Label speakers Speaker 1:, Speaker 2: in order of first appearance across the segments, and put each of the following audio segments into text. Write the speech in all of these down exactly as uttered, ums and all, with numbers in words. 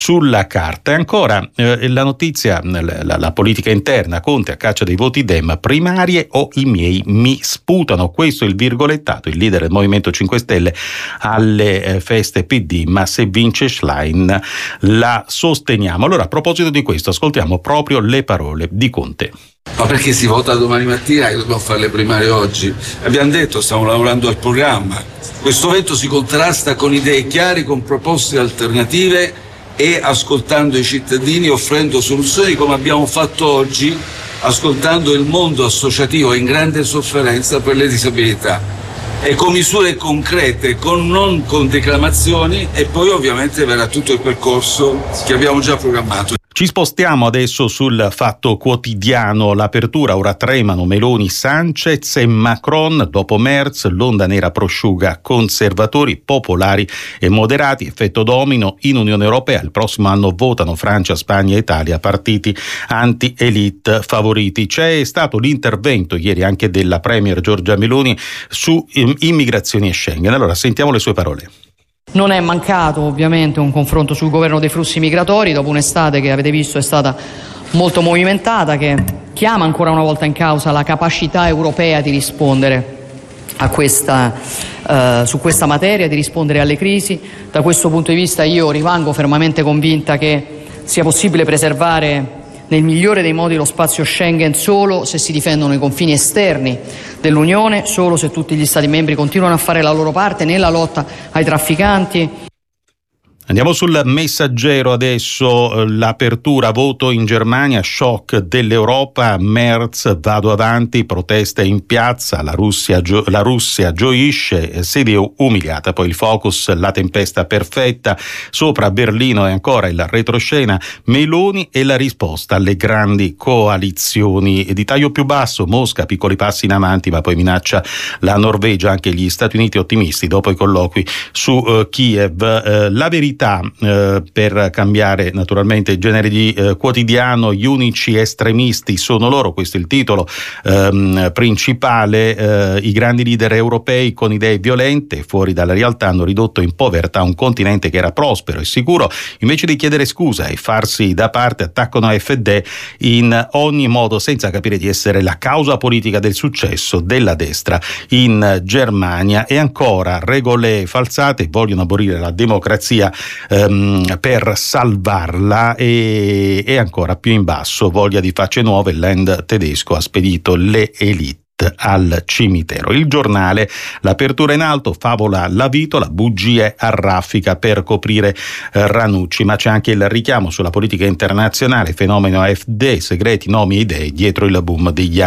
Speaker 1: sulla carta. E ancora eh, la notizia, la, la politica interna, Conte a caccia dei voti Dem, primarie o i miei mi sputano, questo è il virgolettato, il leader del Movimento cinque Stelle alle eh, feste P D, ma se vince Schlein la sosteniamo. Allora, a proposito di questo, ascoltiamo proprio le parole di Conte.
Speaker 2: Ma perché si vota domani mattina e dobbiamo fare le primarie oggi? Abbiamo detto, stiamo lavorando al programma. Questo vento si contrasta con idee chiare, con proposte alternative e ascoltando i cittadini, offrendo soluzioni come abbiamo fatto oggi, ascoltando il mondo associativo in grande sofferenza per le disabilità, e con misure concrete, con, non con declamazioni, e poi ovviamente verrà tutto il percorso che abbiamo già programmato.
Speaker 1: Ci spostiamo adesso sul Fatto Quotidiano. L'apertura, ora tremano Meloni, Sanchez e Macron. Dopo Merz, l'onda nera prosciuga conservatori, popolari e moderati. Effetto domino in Unione Europea. Il prossimo anno votano Francia, Spagna e Italia, partiti anti-elite favoriti. C'è stato l'intervento ieri anche della Premier Giorgia Meloni su immigrazioni e Schengen. Allora sentiamo le sue parole.
Speaker 3: Non è mancato ovviamente un confronto sul governo dei flussi migratori dopo un'estate che avete visto è stata molto movimentata, che chiama ancora una volta in causa la capacità europea di rispondere a questa, uh, su questa materia, di rispondere alle crisi. Da questo punto di vista io rimango fermamente convinta che sia possibile preservare nel migliore dei modi lo spazio Schengen solo se si difendono i confini esterni dell'Unione, solo se tutti gli Stati membri continuano a fare la loro parte nella lotta ai trafficanti.
Speaker 1: Andiamo sul Messaggero adesso, l'apertura, voto in Germania, shock dell'Europa, Merz, vado avanti, proteste in piazza, la Russia, gio- la Russia gioisce, sede umiliata, poi il focus, la tempesta perfetta, sopra Berlino e ancora il retroscena, Meloni e la risposta alle grandi coalizioni. Di taglio più basso, Mosca, piccoli passi in avanti, ma poi minaccia la Norvegia, anche gli Stati Uniti ottimisti dopo i colloqui su uh, Kiev. Uh, la verità Eh, per cambiare naturalmente il genere di eh, quotidiano, gli unici estremisti sono loro, questo è il titolo ehm, principale, eh, i grandi leader europei con idee violente fuori dalla realtà hanno ridotto in povertà un continente che era prospero e sicuro, invece di chiedere scusa e farsi da parte attaccano A F D in ogni modo senza capire di essere la causa politica del successo della destra in Germania. E ancora regole falsate, vogliono abolire la democrazia ehm, per salvarla, e, e ancora più in basso, voglia di facce nuove, il Land tedesco ha spedito le elite al cimitero. Il Giornale, l'apertura in alto, favola la vitola, bugie a raffica per coprire eh, Ranucci, ma c'è anche il richiamo sulla politica internazionale, fenomeno A F D, segreti, nomi e idee dietro il boom degli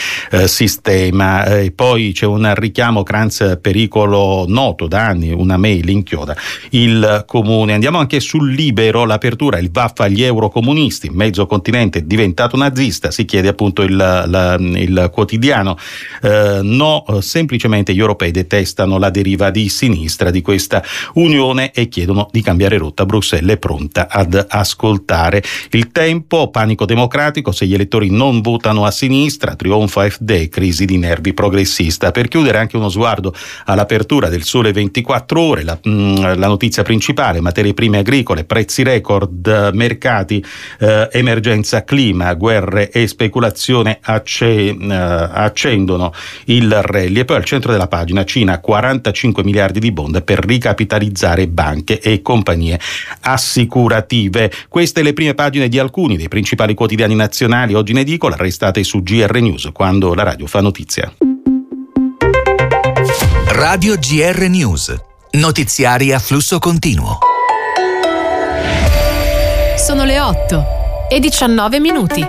Speaker 1: anti-sistema. E eh, poi c'è un richiamo, Kranz, pericolo noto da anni, una mail inchioda il comune. Andiamo anche sul Libero, l'apertura, il vaffa agli eurocomunisti, mezzo continente diventato nazista, si chiede appunto il, la, il quotidiano. Eh, no, semplicemente gli europei detestano la deriva di sinistra di questa unione e chiedono di cambiare rotta. Bruxelles è pronta ad ascoltare. Il Tempo, panico democratico, se gli elettori non votano a sinistra, trionfo A F D, crisi di nervi progressista. Per chiudere anche uno sguardo all'apertura del Sole ventiquattro Ore, la, mh, la notizia principale, materie prime agricole, prezzi record, mercati, eh, emergenza clima, guerre e speculazione acce, eh, accendono il rally. E poi al centro della pagina, Cina, quarantacinque miliardi di bond per ricapitalizzare banche e compagnie assicurative. Queste le prime pagine di alcuni dei principali quotidiani nazionali oggi in edicola. Restate su G R News, quando la radio fa notizia.
Speaker 4: Radio G R News, notiziari a flusso continuo.
Speaker 5: Sono le otto e diciannove minuti.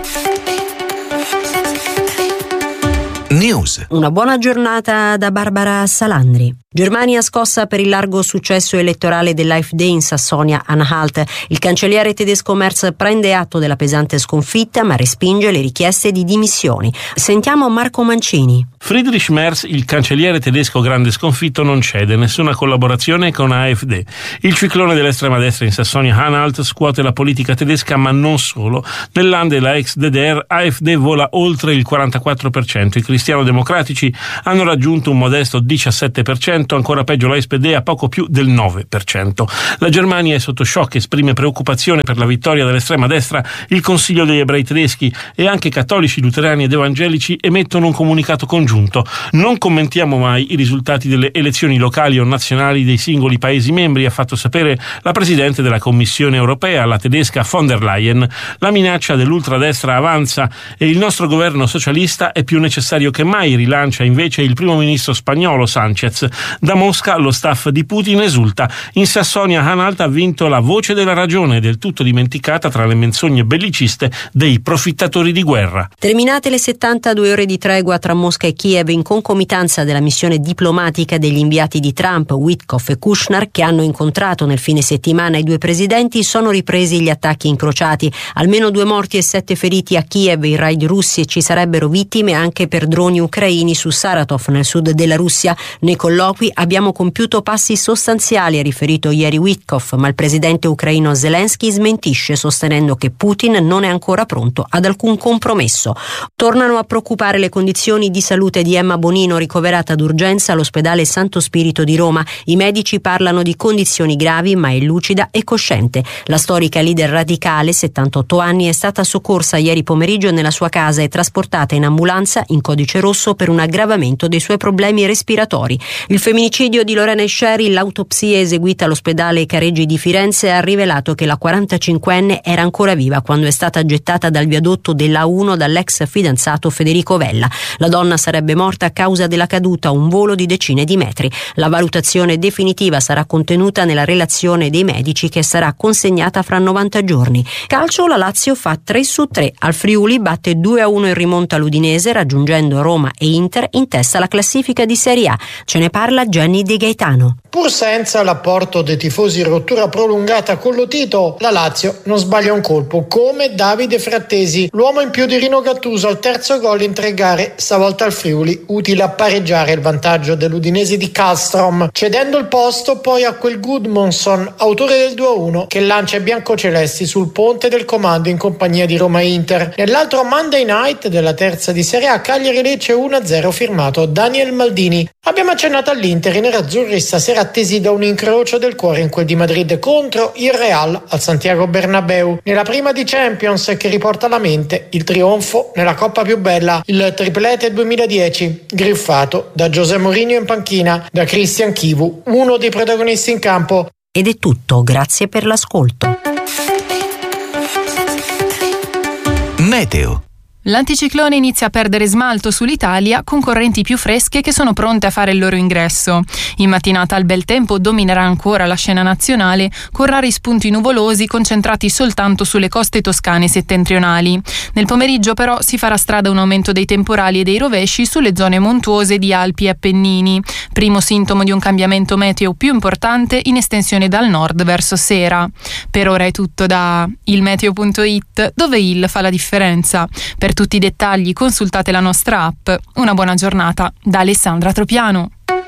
Speaker 4: News.
Speaker 6: Una buona giornata da Barbara Salandri. Germania scossa per il largo successo elettorale dell'A F D in Sassonia-Anhalt. Il cancelliere tedesco Merz prende atto della pesante sconfitta, ma respinge le richieste di dimissioni. Sentiamo Marco Mancini.
Speaker 7: Friedrich Merz, il cancelliere tedesco grande sconfitto, non cede, nessuna collaborazione con A F D. Il ciclone dell'estrema destra in Sassonia-Anhalt scuote la politica tedesca, ma non solo. Nel Land della ex D D R A F D vola oltre il quarantaquattro per cento. I cristiano-democratici hanno raggiunto un modesto diciassette per cento, cento, ancora peggio la S P D a poco più del nove per cento. La Germania è sotto shock, esprime preoccupazione per la vittoria dell'estrema destra. Il Consiglio degli ebrei tedeschi e anche cattolici, luterani ed evangelici emettono un comunicato congiunto. Non commentiamo mai i risultati delle elezioni locali o nazionali dei singoli Paesi membri, ha fatto sapere la Presidente della Commissione europea, la tedesca von der Leyen. La minaccia dell'ultradestra avanza e il nostro governo socialista è più necessario che mai, rilancia invece il primo ministro spagnolo Sánchez. Da Mosca lo staff di Putin esulta. In Sassonia-Anhalt ha vinto la voce della ragione, del tutto dimenticata tra le menzogne belliciste dei profittatori di guerra.
Speaker 6: Terminate le settantadue ore di tregua tra Mosca e Kiev in concomitanza della missione diplomatica degli inviati di Trump, Witkoff e Kushner, che hanno incontrato nel fine settimana i due presidenti, sono ripresi gli attacchi incrociati. Almeno due morti e sette feriti a Kiev, i raid russi, e ci sarebbero vittime anche per droni ucraini su Saratov, nel sud della Russia. Nei colloqui abbiamo compiuto passi sostanziali, ha riferito ieri Witkoff, ma il presidente ucraino Zelensky smentisce, sostenendo che Putin non è ancora pronto ad alcun compromesso. Tornano a preoccupare le condizioni di salute di Emma Bonino, ricoverata d'urgenza all'ospedale Santo Spirito di Roma. I medici parlano di condizioni gravi, ma è lucida e cosciente. La storica leader radicale, settantotto anni, è stata soccorsa ieri pomeriggio nella sua casa e trasportata in ambulanza in codice rosso per un aggravamento dei suoi problemi respiratori. Il femminicidio di Lorena Sherry, l'autopsia eseguita all'ospedale Careggi di Firenze, ha rivelato che la quarantacinquenne era ancora viva quando è stata gettata dal viadotto della A uno dall'ex fidanzato Federico Vella. La donna sarebbe morta a causa della caduta a un volo di decine di metri. La valutazione definitiva sarà contenuta nella relazione dei medici che sarà consegnata fra novanta giorni. Calcio, la Lazio fa tre su tre. Al Friuli batte due a uno in rimonta l'Udinese, raggiungendo Roma e Inter in testa alla classifica di Serie A. Ce ne parla Gianni De Gaetano.
Speaker 8: Pur senza l'apporto dei tifosi in rottura prolungata con Lotito, la Lazio non sbaglia un colpo, come Davide Frattesi, l'uomo in più di Rino Gattuso al terzo gol in tre gare, stavolta al Friuli, utile a pareggiare il vantaggio dell'Udinese di Kallstrom, cedendo il posto poi a quel Gudmundsson, autore del due a uno, che lancia i biancocelesti sul ponte del comando in compagnia di Roma Inter. Nell'altro Monday Night della terza di Serie A, Cagliari-Lecce uno a zero firmato Daniel Maldini. Abbiamo accennato all'Inter, i nerazzurri stasera attesi da un incrocio del cuore in quel di Madrid contro il Real al Santiago Bernabéu, nella prima di Champions che riporta alla mente il trionfo nella Coppa più bella, il triplete duemiladieci, griffato da José Mourinho in panchina, da Christian Chivu, uno dei protagonisti in campo.
Speaker 6: Ed è tutto, grazie per l'ascolto.
Speaker 4: Meteo.
Speaker 5: L'anticiclone inizia a perdere smalto sull'Italia con correnti più fresche che sono pronte a fare il loro ingresso. In mattinata il bel tempo dominerà ancora la scena nazionale con rari spunti nuvolosi concentrati soltanto sulle coste toscane settentrionali. Nel pomeriggio però si farà strada un aumento dei temporali e dei rovesci sulle zone montuose di Alpi e Appennini, primo sintomo di un cambiamento meteo più importante in estensione dal nord verso sera. Per ora è tutto da ilmeteo punto it, dove il fa la differenza. Per tutti i dettagli consultate la nostra app. Una buona giornata da Alessandra Tropiano.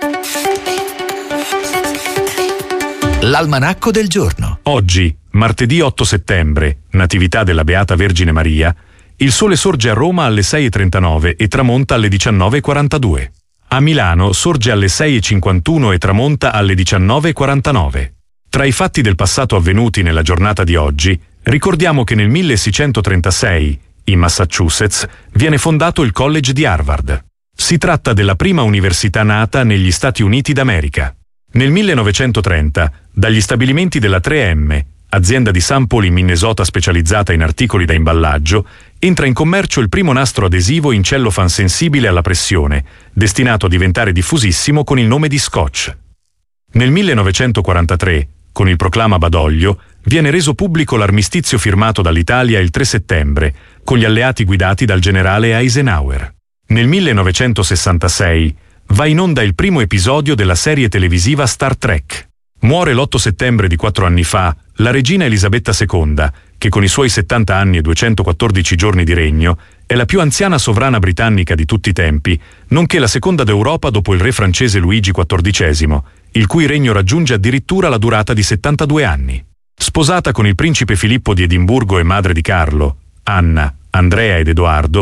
Speaker 4: L'almanacco del giorno.
Speaker 9: Oggi, martedì otto settembre, Natività della Beata Vergine Maria, il sole sorge a Roma alle sei e trentanove e tramonta alle diciannove e quarantadue. A Milano sorge alle sei e cinquantuno e tramonta alle diciannove e quarantanove. Tra i fatti del passato avvenuti nella giornata di oggi, ricordiamo che nel milleseicentotrentasei, in Massachusetts, viene fondato il College di Harvard. Si tratta della prima università nata negli Stati Uniti d'America. Nel millenovecentotrenta, dagli stabilimenti della tre emme, azienda di Saint Paul in Minnesota specializzata in articoli da imballaggio, entra in commercio il primo nastro adesivo in cellofan sensibile alla pressione, destinato a diventare diffusissimo con il nome di Scotch. Nel millenovecentoquarantatré, con il proclama Badoglio, viene reso pubblico l'armistizio firmato dall'Italia il tre settembre, con gli alleati guidati dal generale Eisenhower. Nel millenovecentosessantasei va in onda il primo episodio della serie televisiva Star Trek. Muore l'otto settembre di quattro anni fa la regina Elisabetta seconda, che con i suoi settanta anni e duecentoquattordici giorni di regno è la più anziana sovrana britannica di tutti i tempi, nonché la seconda d'Europa dopo il re francese Luigi quattordicesimo, il cui regno raggiunge addirittura la durata di settantadue anni. Sposata con il principe Filippo di Edimburgo e madre di Carlo, Anna, Andrea ed Edoardo,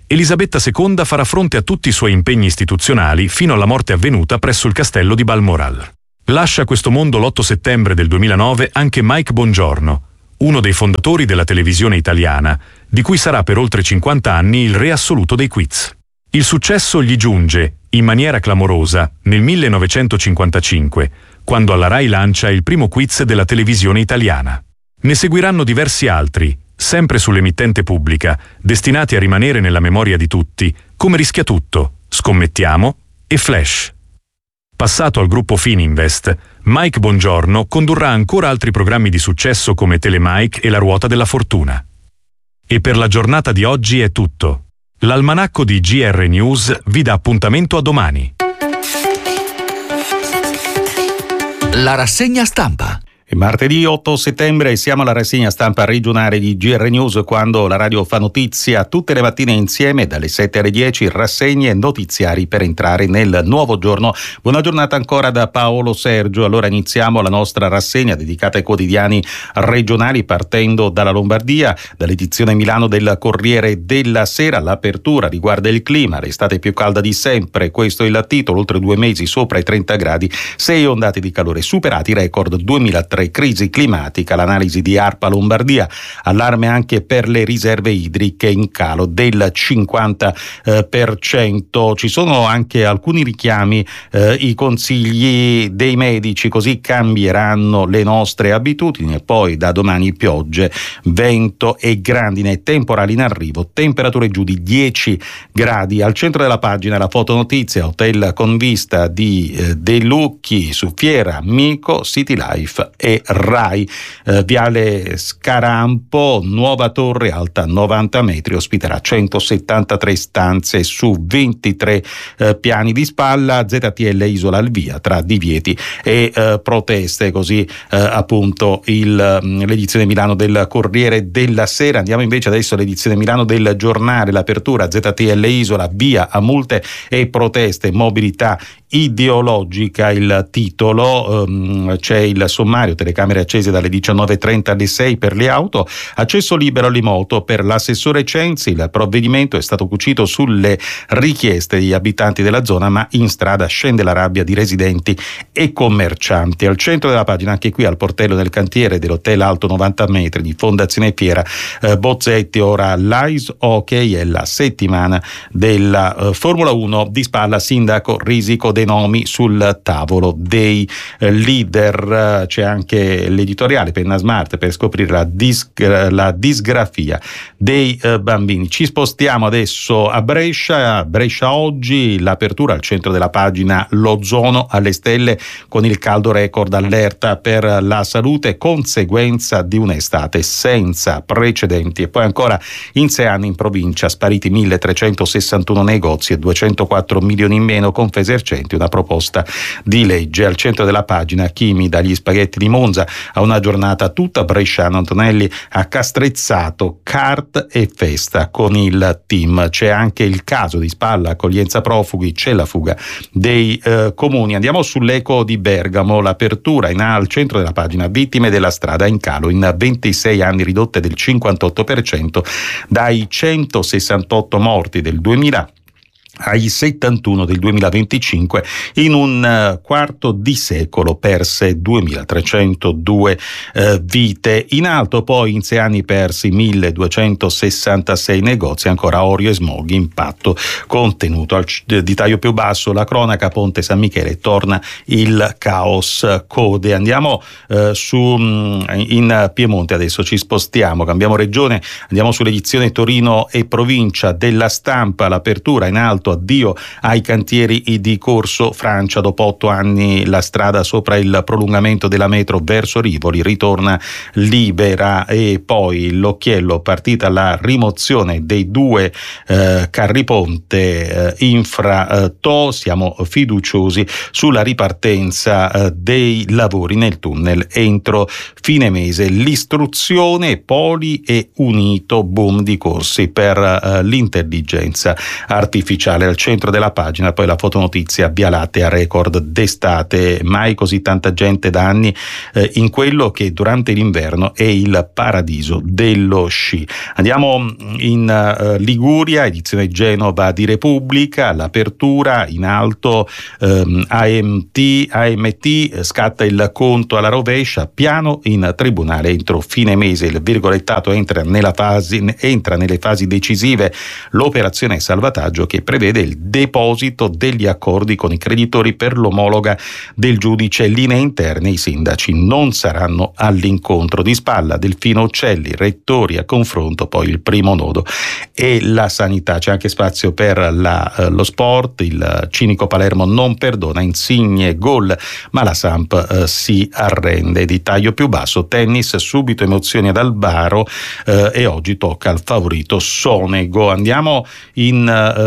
Speaker 9: Elisabetta seconda farà fronte a tutti i suoi impegni istituzionali fino alla morte avvenuta presso il castello di Balmoral. Lascia questo mondo l'otto settembre del duemilanove anche Mike Bongiorno, uno dei fondatori della televisione italiana, di cui sarà per oltre cinquanta anni il re assoluto dei quiz. Il successo gli giunge, in maniera clamorosa, nel millenovecentocinquantacinque, quando alla Rai lancia il primo quiz della televisione italiana. Ne seguiranno diversi altri, sempre sull'emittente pubblica, destinati a rimanere nella memoria di tutti, come Rischiatutto, Scommettiamo e Flash. Passato al gruppo Fininvest, Mike Bongiorno condurrà ancora altri programmi di successo come Telemike e La Ruota della Fortuna. E per la giornata di oggi è tutto. L'almanacco di G R News vi dà appuntamento a domani.
Speaker 4: La rassegna stampa.
Speaker 1: È martedì otto settembre e siamo alla rassegna stampa regionale di G R News, quando la radio fa notizia tutte le mattine insieme dalle sette alle dieci, rassegne notiziari per entrare nel nuovo giorno. Buona giornata ancora da Paolo Sergio. Allora iniziamo la nostra rassegna dedicata ai quotidiani regionali, partendo dalla Lombardia, dall'edizione Milano del Corriere della Sera. L'apertura riguarda il clima, l'estate più calda di sempre, questo è il titolo. Oltre due mesi sopra i trenta gradi, sei ondate di calore, superati i record duemilatré. Crisi climatica, l'analisi di ARPA Lombardia, allarme anche per le riserve idriche in calo del cinquanta per cento. Ci sono anche alcuni richiami, eh, i consigli dei medici, così cambieranno le nostre abitudini. E poi da domani piogge, vento e grandine, temporali in arrivo, temperature giù di dieci gradi. Al centro della pagina la fotonotizia, hotel con vista di eh, De Lucchi su Fiera, Mico, City Life e Rai. Eh, Viale Scarampo, nuova torre alta novanta metri, ospiterà centosettantatré stanze su ventitré eh, piani di spalla. Z T L Isola al via tra divieti e eh, proteste, così eh, appunto il, l'edizione Milano del Corriere della Sera. Andiamo invece adesso all'edizione Milano del Giornale, l'apertura Z T L Isola, via a multe e proteste, mobilità ideologica il titolo. Um, c'è il sommario, telecamere accese dalle diciannove e trenta alle sei per le auto, accesso libero all'imoto per l'assessore Censi. Il provvedimento è stato cucito sulle richieste degli abitanti della zona, ma in strada scende la rabbia di residenti e commercianti. Al centro della pagina, anche qui al portello del cantiere dell'hotel alto novanta metri di Fondazione Fiera, eh, Bozzetti, ora l'Ice Hockey è la settimana della eh, Formula uno, di spalla sindaco, risico dei nomi sul tavolo dei eh, leader. C'è anche l'editoriale Penna Smart per scoprire la, dis- la disgrafia dei eh, bambini. Ci spostiamo adesso a Brescia. Brescia oggi, l'apertura al centro della pagina, l'ozono alle stelle con il caldo record, allerta per la salute, conseguenza di un'estate senza precedenti. E poi ancora, in sei anni in provincia spariti milletrecentosessantuno negozi e duecentoquattro milioni in meno, Confesercenti una proposta di legge. Al centro della pagina, Chimi dagli spaghetti di Monza a una giornata tutta bresciana. Antonelli ha castrezzato kart e festa con il team. C'è anche il caso di spalla, accoglienza profughi, c'è la fuga dei eh, comuni. Andiamo sull'Eco di Bergamo, l'apertura in al centro della pagina, vittime della strada in calo in ventisei anni, ridotte del cinquantotto per cento dai centosessantotto morti del duemila ai settantuno del duemilaventicinque. In un uh, quarto di secolo perse duemilatrecentodue uh, vite. In alto poi, in sei anni persi milleduecentosessantasei negozi. Ancora Orio e smog, impatto contenuto. Al c- di taglio più basso la cronaca, Ponte San Michele, torna il caos, code. Andiamo uh, su um, in Piemonte adesso, ci spostiamo, cambiamo regione, andiamo sull'edizione Torino e provincia della Stampa. L'apertura in alto, addio ai cantieri di Corso Francia, dopo otto anni la strada sopra il prolungamento della metro verso Rivoli ritorna libera. E poi l'occhiello, partita la rimozione dei due eh, carri ponte eh, infra eh, To, siamo fiduciosi sulla ripartenza eh, dei lavori nel tunnel entro fine mese. L'istruzione, Poli e Unito, boom di corsi per eh, l'intelligenza artificiale. principale. Al centro della pagina poi la fotonotizia Via Lattea, record d'estate, mai così tanta gente da anni eh, in quello che durante l'inverno è il paradiso dello sci. Andiamo in uh, Liguria, edizione Genova di Repubblica, l'apertura in alto, um, A M T, A M T scatta il conto alla rovescia, piano in tribunale entro fine mese, il virgolettato entra nella fase, entra nelle fasi decisive l'operazione salvataggio che prevede il deposito degli accordi con i creditori per l'omologa del giudice. Linee interne, i sindaci non saranno all'incontro. Di spalla Delfino Uccelli, rettori a confronto, poi il primo nodo e la sanità. C'è anche spazio per la, eh, lo sport, il cinico Palermo non perdona, Insigne gol ma la Samp eh, si arrende. Di taglio più basso tennis, subito emozioni ad Albaro eh, e oggi tocca al favorito Sonego. Andiamo in,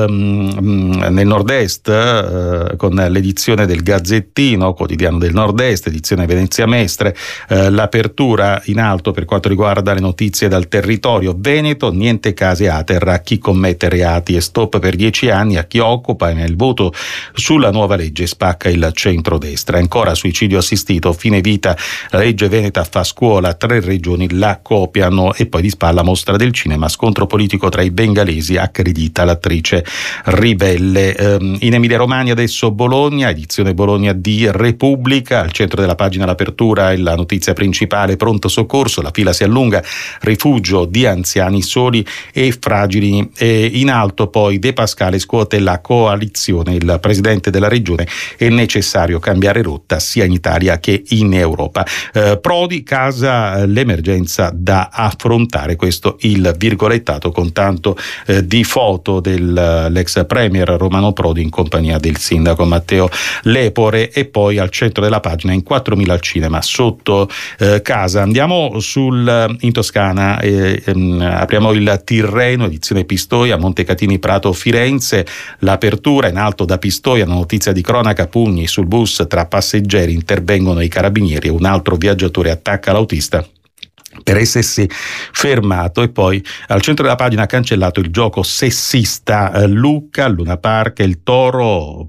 Speaker 1: um, nel nord-est uh, con l'edizione del Gazzettino, quotidiano del nord-est, edizione Venezia Mestre, uh, l'apertura in alto per quanto riguarda le notizie dal territorio veneto, niente case Ater a chi commette reati e stop per dieci anni a chi occupa, e nel voto sulla nuova legge spacca il centrodestra. Ancora suicidio assistito, fine vita, la legge veneta fa scuola, tre regioni la copiano. E poi di spalla mostra del cinema, scontro politico tra i bengalesi, accredita l'attrice ribelle. Ehm, in Emilia Romagna adesso Bologna, edizione Bologna di Repubblica, al centro della pagina l'apertura e la notizia principale, pronto soccorso, la fila si allunga, rifugio di anziani soli e fragili. E in alto poi De Pascale scuote la coalizione, il presidente della regione, è necessario cambiare rotta sia in Italia che in Europa. Eh, Prodi, casa l'emergenza da affrontare, questo il virgolettato con tanto eh, di foto dell'ex premier Romano Prodi in compagnia del sindaco Matteo Lepore. E poi al centro della pagina in quattromila al cinema sotto eh, casa. Andiamo sul in Toscana, eh, ehm, apriamo il Tirreno, edizione Pistoia, Montecatini Prato Firenze, l'apertura in alto da Pistoia, una notizia di cronaca, pugni sul bus tra passeggeri, intervengono i carabinieri e un altro viaggiatore attacca l'autista per essersi fermato. E poi al centro della pagina cancellato il gioco sessista, eh, Lucca, Luna Park, il toro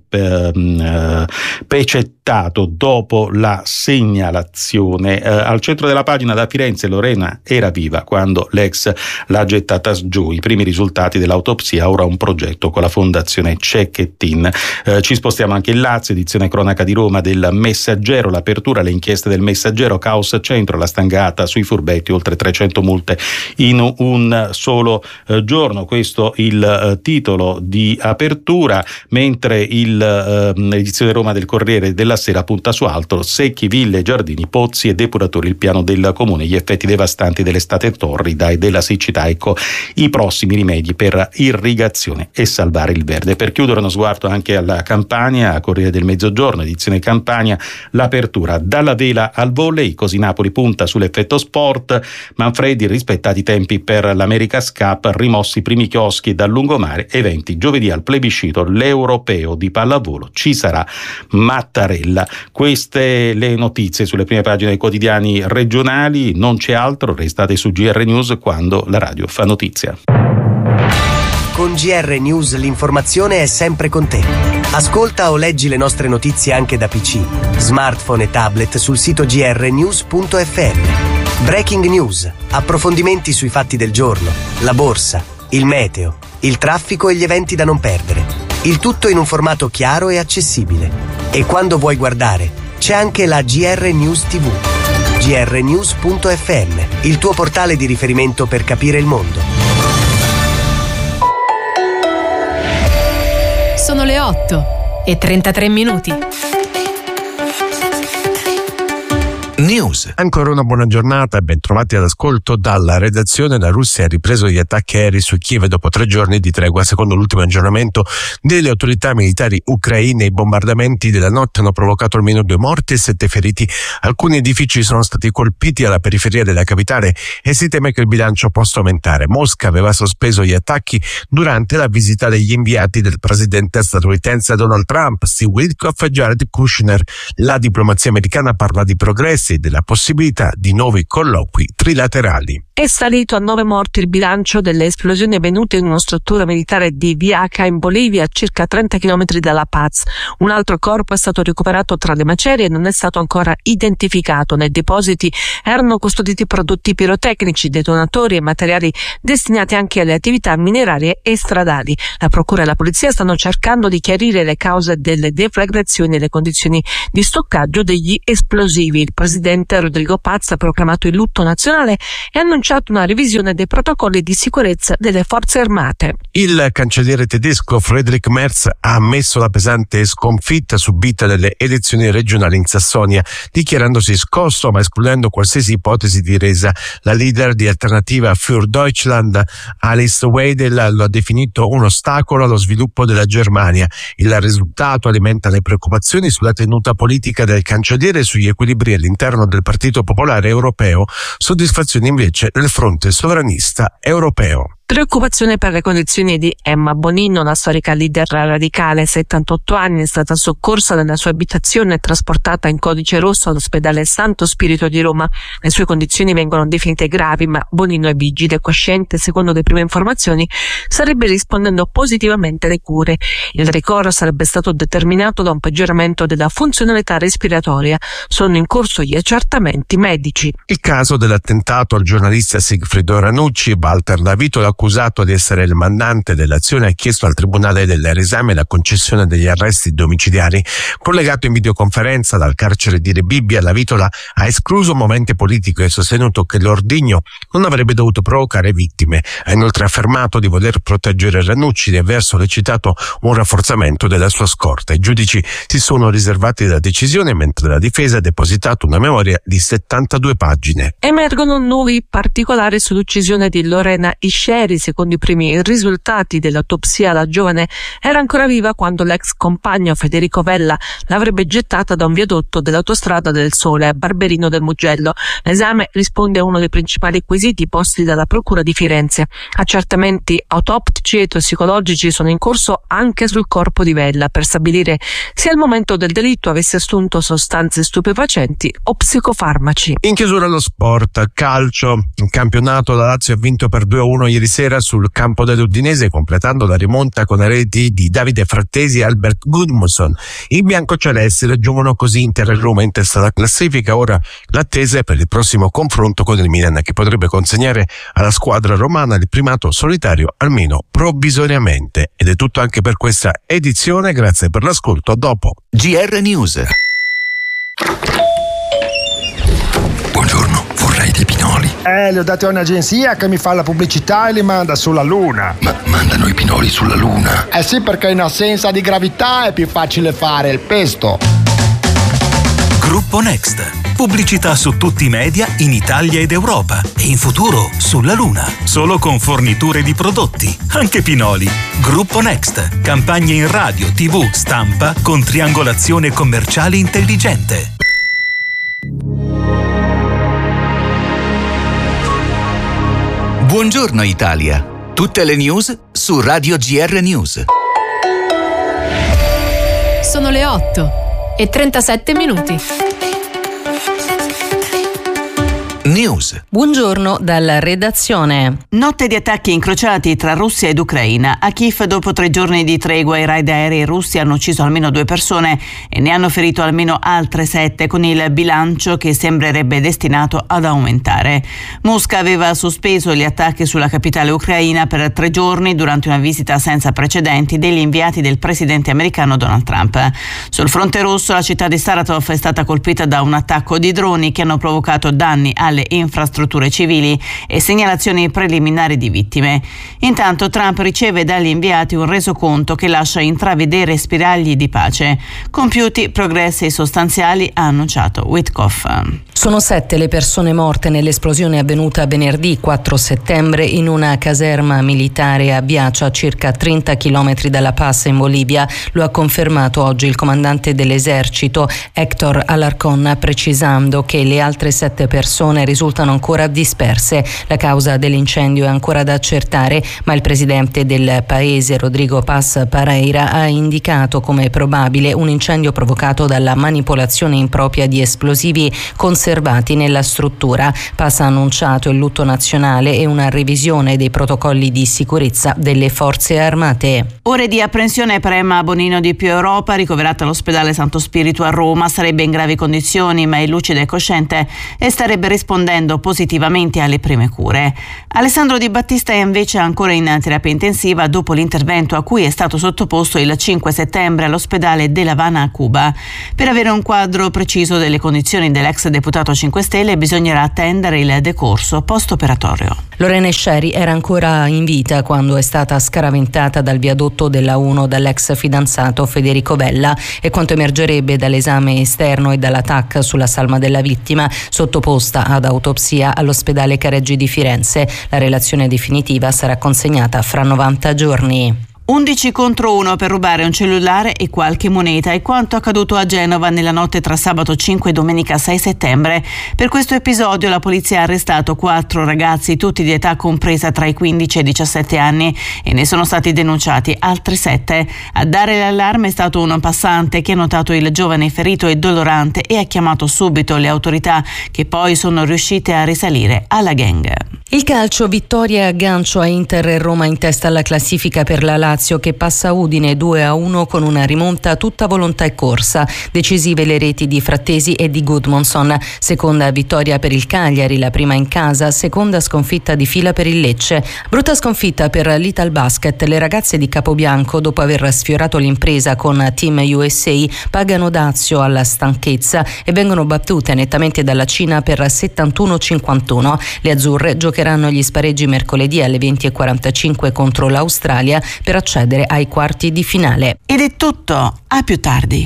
Speaker 1: eh, pecettato dopo la segnalazione. Eh, al centro della pagina da Firenze, Lorena era viva quando l'ex l'ha gettata giù, i primi risultati dell'autopsia, ora un progetto con la fondazione Cecchettin. Eh, ci spostiamo anche in Lazio, edizione cronaca di Roma del Messaggero, l'apertura, le inchieste del Messaggero, caos centro, la stangata sui furbetti, oltre trecento multe in un solo eh, giorno. Questo il eh, titolo di apertura, mentre il, eh, l'edizione Roma del Corriere della Sera punta su altro: secchi, ville, giardini, pozzi e depuratori, il piano del comune, gli effetti devastanti dell'estate torrida e della siccità, ecco i prossimi rimedi per irrigazione e salvare il verde. Per chiudere uno sguardo anche alla Campania, Corriere del Mezzogiorno, edizione Campania, l'apertura dalla vela al volley, così Napoli punta sull'effetto sport. Manfredi, rispettati i tempi per l'America's Cup, rimossi i primi chioschi dal lungomare, eventi giovedì al plebiscito l'europeo di pallavolo, ci sarà Mattarella. Queste le notizie sulle prime pagine dei quotidiani regionali, non c'è altro, restate su G R News quando la radio fa notizia.
Speaker 10: Con G R News l'informazione è sempre con te. Ascolta o leggi le nostre notizie anche da P C, smartphone e tablet sul sito g r news punto f m. Breaking News, approfondimenti sui fatti del giorno, la borsa, il meteo, il traffico e gli eventi da non perdere. Il tutto in un formato chiaro e accessibile. E quando vuoi guardare, c'è anche la G R News tivù. g r news punto f m, il tuo portale di riferimento per capire il mondo.
Speaker 5: Sono le otto e trentatré minuti.
Speaker 4: News.
Speaker 11: Ancora una buona giornata e ben trovati all'ascolto dalla redazione. La Russia ha ripreso gli attacchi aerei su Kiev dopo tre giorni di tregua. Secondo l'ultimo aggiornamento delle autorità militari ucraine, i bombardamenti della notte hanno provocato almeno due morti e sette feriti. Alcuni edifici sono stati colpiti alla periferia della capitale e si teme che il bilancio possa aumentare. Mosca aveva sospeso gli attacchi durante la visita degli inviati del presidente statunitense Donald Trump, Steve Witkoff e Jared Kushner. La diplomazia americana parla di progressi avviarsi della possibilità di nuovi colloqui trilaterali.
Speaker 12: È salito a nove morti il bilancio delle esplosioni avvenute in una struttura militare di Viaca in Bolivia, a circa trenta chilometri da La Paz. Un altro corpo è stato recuperato tra le macerie e non è stato ancora identificato. Nei depositi erano custoditi prodotti pirotecnici, detonatori e materiali destinati anche alle attività minerarie e stradali. La procura e la polizia stanno cercando di chiarire le cause delle deflagrazioni e le condizioni di stoccaggio degli esplosivi. Il presidente Rodrigo Paz ha proclamato il lutto nazionale e ha annunciato una revisione dei protocolli di sicurezza delle forze armate.
Speaker 11: Il cancelliere tedesco Friedrich Merz ha ammesso la pesante sconfitta subita nelle elezioni regionali in Sassonia, dichiarandosi scosso ma escludendo qualsiasi ipotesi di resa. La leader di Alternativa für Deutschland, Alice Weidel, lo ha definito un ostacolo allo sviluppo della Germania. Il risultato alimenta le preoccupazioni sulla tenuta politica del cancelliere e sugli equilibri all'interno del Partito Popolare Europeo, soddisfazione invece nel fronte sovranista europeo.
Speaker 12: Preoccupazione per le condizioni di Emma Bonino, la storica leader radicale, settantotto anni, è stata soccorsa nella sua abitazione e trasportata in codice rosso all'ospedale Santo Spirito di Roma. Le sue condizioni vengono definite gravi, ma Bonino è vigile e cosciente. Secondo le prime informazioni, starebbe rispondendo positivamente alle cure. Il ricovero sarebbe stato determinato da un peggioramento della funzionalità respiratoria. Sono in corso gli accertamenti medici.
Speaker 11: Il caso dell'attentato al giornalista Sigfrido Ranucci, Walter Lavitola, accusato di essere il mandante dell'azione, ha chiesto al Tribunale dell'Esame la concessione degli arresti domiciliari. Collegato in videoconferenza dal carcere di Rebibbia, Lavitola ha escluso un momento politico e sostenuto che l'ordigno non avrebbe dovuto provocare vittime. Ha inoltre affermato di voler proteggere Ranucci e aver sollecitato un rafforzamento della sua scorta. I giudici si sono riservati la decisione, mentre la difesa ha depositato una memoria di settantadue pagine.
Speaker 12: Emergono nuovi particolari sull'uccisione di Lorena Isceri. Secondo i primi risultati dell'autopsia, la giovane era ancora viva quando l'ex compagno Federico Vella l'avrebbe gettata da un viadotto dell'autostrada del Sole a Barberino del Mugello. L'esame risponde a uno dei principali quesiti posti dalla Procura di Firenze. Accertamenti autoptici e tossicologici sono in corso anche sul corpo di Vella per stabilire se al momento del delitto avesse assunto sostanze stupefacenti o psicofarmaci.
Speaker 11: In chiusura allo sport, calcio. Il campionato, la Lazio ha vinto per due a uno ieri sera sul campo dell'Udinese, completando la rimonta con le reti di Davide Frattesi e Albert Gudmundsson. I biancocelesti raggiungono così Inter e Roma in testa alla classifica. Ora l'attesa è per il prossimo confronto con il Milan, che potrebbe consegnare alla squadra romana il primato solitario almeno provvisoriamente. Ed è tutto anche per questa edizione, grazie per l'ascolto, a dopo.
Speaker 4: G R News.
Speaker 13: Buongiorno, vorrei dei pinoli.
Speaker 14: Eh, li ho dati a un'agenzia che mi fa la pubblicità e li manda sulla Luna.
Speaker 13: Ma mandano i pinoli sulla Luna?
Speaker 14: Eh sì, perché in assenza di gravità è più facile fare il pesto.
Speaker 15: Gruppo Next. Pubblicità su tutti i media in Italia ed Europa e in futuro sulla Luna. Solo con forniture di prodotti, anche pinoli. Gruppo Next. Campagne in radio, tivù, stampa con triangolazione commerciale intelligente.
Speaker 4: Buongiorno Italia. Tutte le news su Radio G R News.
Speaker 16: Sono le otto e trentasette minuti.
Speaker 4: News.
Speaker 17: Buongiorno dalla redazione. Notte di attacchi incrociati tra Russia ed Ucraina. A Kiev, dopo tre giorni di tregua, i raid aerei russi hanno ucciso almeno due persone e ne hanno ferito almeno altre sette, con il bilancio che sembrerebbe destinato ad aumentare. Mosca aveva sospeso gli attacchi sulla capitale ucraina per tre giorni durante una visita senza precedenti degli inviati del presidente americano Donald Trump. Sul fronte rosso, la città di Saratov è stata colpita da un attacco di droni che hanno provocato danni alle infrastrutture civili e segnalazioni preliminari di vittime. Intanto Trump riceve dagli inviati un resoconto che lascia intravedere spiragli di pace. Compiuti progressi sostanziali, ha annunciato Witkoff.
Speaker 18: Sono sette le persone morte nell'esplosione avvenuta venerdì quattro settembre in una caserma militare a Biacia, a circa trenta chilometri dalla Paz in Bolivia. Lo ha confermato oggi il comandante dell'esercito Héctor Alarcón, precisando che le altre sette persone persone risultano ancora disperse. La causa dell'incendio è ancora da accertare, ma il presidente del paese, Rodrigo Paz Pareira, ha indicato come probabile un incendio provocato dalla manipolazione impropria di esplosivi conservati nella struttura. Paz ha annunciato il lutto nazionale e una revisione dei protocolli di sicurezza delle forze armate.
Speaker 17: Ore di apprensione per Emma Bonino di Più Europa, ricoverata all'ospedale Santo Spirito a Roma. Sarebbe in gravi condizioni, ma è lucida e cosciente e starebbe rispondendo positivamente alle prime cure. Alessandro Di Battista è invece ancora in terapia intensiva dopo l'intervento a cui è stato sottoposto il cinque settembre all'ospedale de La Habana a Cuba. Per avere un quadro preciso delle condizioni dell'ex deputato cinque Stelle bisognerà attendere il decorso post-operatorio.
Speaker 18: Lorena Scieri era ancora in vita quando è stata scaraventata dal viadotto della uno dall'ex fidanzato Federico Vella e quanto emergerebbe dall'esame esterno e dalla T A C sulla salma della vittima, sottoposta ad autopsia all'ospedale Careggi di Firenze. La relazione definitiva sarà consegnata fra novanta giorni.
Speaker 17: undici contro uno per rubare un cellulare e qualche moneta è quanto accaduto a Genova nella notte tra sabato cinque e domenica sei settembre. Per questo episodio la polizia ha arrestato quattro ragazzi, tutti di età compresa tra i quindici e i diciassette anni, e ne sono stati denunciati altri sette. A dare l'allarme è stato un passante che ha notato il giovane ferito e dolorante e ha chiamato subito le autorità, che poi sono riuscite a risalire alla gang.
Speaker 18: Il calcio, vittoria a gancio a Inter e Roma in testa alla classifica per la Lazio, che passa Udine due a uno con una rimonta a tutta volontà e corsa. Decisive le reti di Frattesi e di Gudmundsson. Seconda vittoria per il Cagliari, la prima in casa, seconda sconfitta di fila per il Lecce. Brutta sconfitta per l'Italbasket. Le ragazze di Capobianco, dopo aver sfiorato l'impresa con Team U S A, pagano dazio alla stanchezza e vengono battute nettamente dalla Cina per settantuno a cinquantuno. Le azzurre giocheranno gli spareggi mercoledì alle venti e quarantacinque contro l'Australia per accedere ai quarti di finale.
Speaker 17: Ed è tutto, a più tardi.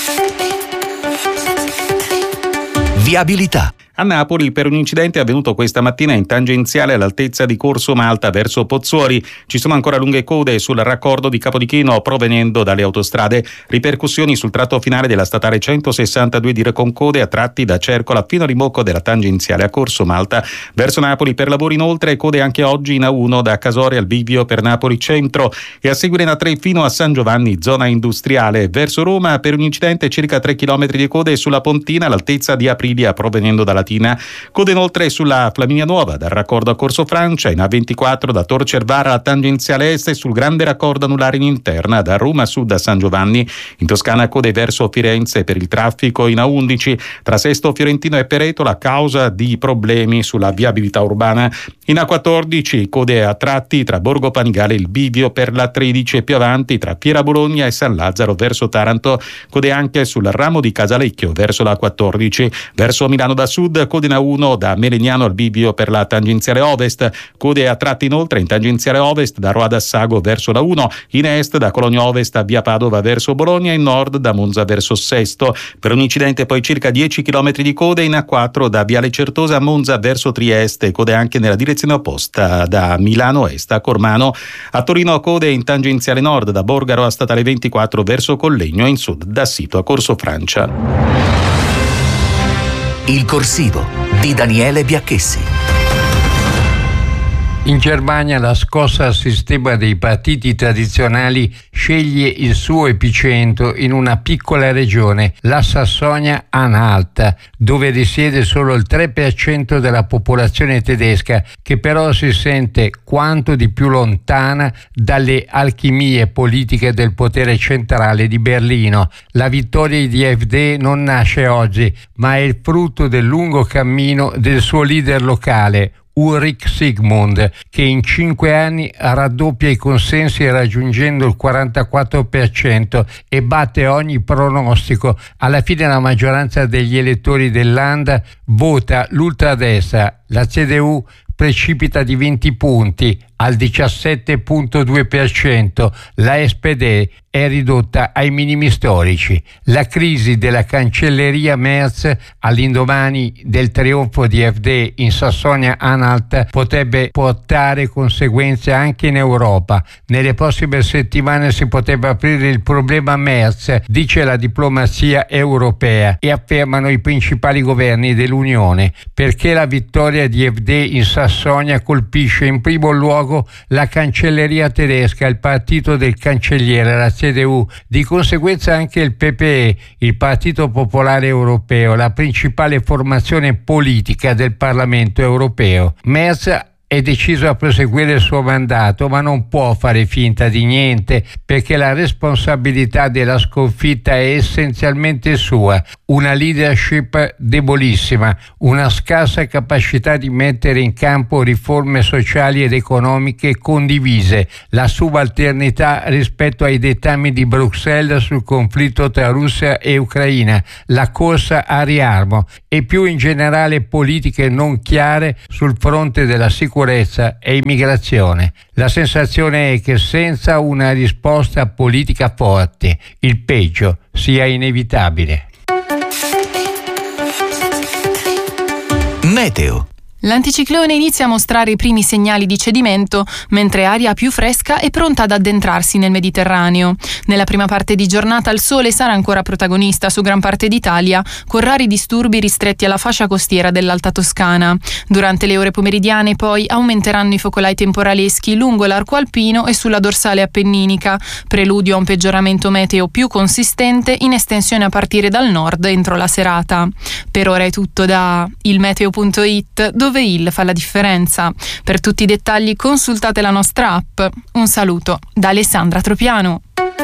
Speaker 4: Viabilità.
Speaker 1: A Napoli, per un incidente avvenuto questa mattina in tangenziale all'altezza di Corso Malta verso Pozzuoli, ci sono ancora lunghe code sul raccordo di Capodichino provenendo dalle autostrade. Ripercussioni sul tratto finale della statale centosessantadue dire con code a tratti da Cercola fino a rimocco della tangenziale a Corso Malta verso Napoli. Per lavori inoltre code anche oggi in A uno da Casore al bivio per Napoli Centro e a seguire in A tre fino a San Giovanni zona industriale. Verso Roma, per un incidente circa tre chilometri di code sulla Pontina all'altezza di Aprilia provenendo dalla Code inoltre sulla Flaminia Nuova dal raccordo a Corso Francia, in A ventiquattro da Tor Cervara alla tangenziale est e sul grande raccordo anulare in interna da Roma Sud a San Giovanni. In Toscana code verso Firenze per il traffico in A undici tra Sesto Fiorentino e Peretola a causa di problemi sulla viabilità urbana. In A quattordici code a tratti tra Borgo Panigale e il bivio per la tredici e più avanti tra Fiera Bologna e San Lazzaro verso Taranto. Code anche sul ramo di Casalecchio verso la quattordici. Verso Milano da Sud code in A uno da Melegnano al bivio per la tangenziale ovest, code a tratti inoltre in tangenziale ovest da Roa d'Assago verso la uno, in est da Cologno Ovest a via Padova verso Bologna, in nord da Monza verso Sesto. Per un incidente poi circa dieci chilometri di code in A quattro da Viale Certosa a Monza verso Trieste, code anche nella direzione opposta da Milano est a Cormano. A Torino code in tangenziale nord da Borgaro a statale ventiquattro verso Collegno, in sud da Sito a Corso Francia.
Speaker 4: Il corsivo di Daniele Biacchessi.
Speaker 19: In Germania la scossa al sistema dei partiti tradizionali sceglie il suo epicentro in una piccola regione, la Sassonia-Anhalt, dove risiede solo il tre per cento della popolazione tedesca, che però si sente quanto di più lontana dalle alchimie politiche del potere centrale di Berlino. La vittoria di A f D non nasce oggi, ma è il frutto del lungo cammino del suo leader locale, Ulrich Sigmund, che in cinque anni raddoppia i consensi raggiungendo il quarantaquattro per cento e batte ogni pronostico. Alla fine la maggioranza degli elettori del Land vota l'ultradestra, la C D U, precipita di venti punti al diciassette virgola due per cento, la S P D è ridotta ai minimi storici. La crisi della cancelleria Merz all'indomani del trionfo di A F D in Sassonia-Anhalt potrebbe portare conseguenze anche in Europa. Nelle prossime settimane si potrebbe aprire il problema Merz, dice la diplomazia europea, e affermano i principali governi dell'Unione, perché la vittoria di A F D in Sassonia colpisce in primo luogo la cancelleria tedesca, il partito del cancelliere, la C D U, di conseguenza anche il P P E, il Partito Popolare Europeo, la principale formazione politica del Parlamento europeo. Merz è deciso a proseguire il suo mandato, ma non può fare finta di niente, perché la responsabilità della sconfitta è essenzialmente sua. Una leadership debolissima, una scarsa capacità di mettere in campo riforme sociali ed economiche condivise, la subalternità rispetto ai dettami di Bruxelles sul conflitto tra Russia e Ucraina, la corsa a riarmo e più in generale politiche non chiare sul fronte della sicurezza e immigrazione. La sensazione è che senza una risposta politica forte, il peggio sia inevitabile.
Speaker 4: Meteo.
Speaker 5: L'anticiclone inizia a mostrare i primi segnali di cedimento, mentre aria più fresca è pronta ad addentrarsi nel Mediterraneo. Nella prima parte di giornata il sole sarà ancora protagonista su gran parte d'Italia, con rari disturbi ristretti alla fascia costiera dell'Alta Toscana. Durante le ore pomeridiane poi aumenteranno i focolai temporaleschi lungo l'arco alpino e sulla dorsale appenninica, preludio a un peggioramento meteo più consistente in estensione a partire dal nord entro la serata. Per ora è tutto da ilmeteo punto it, dove dove il fa la differenza. Per tutti i dettagli consultate la nostra app. Un saluto da Alessandra Tropiano.